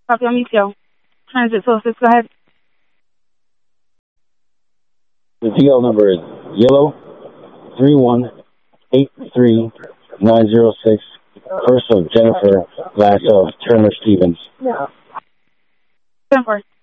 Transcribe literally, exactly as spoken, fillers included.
Copy on Meteo. Transit two oh six, go ahead. The T L number is yellow three one eight three nine zero six. First of Jennifer, last of Turner Stevens. ten four.